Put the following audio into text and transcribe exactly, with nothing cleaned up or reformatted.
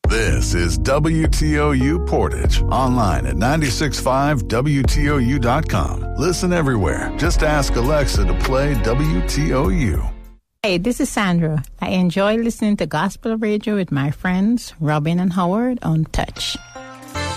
This is W T O U Portage, online at nine six five W T O U dot com. Listen everywhere. Just ask Alexa to play W T O U. Hey, this is Sandra. I enjoy listening to gospel radio with my friends, Robin and Howard, on Touch.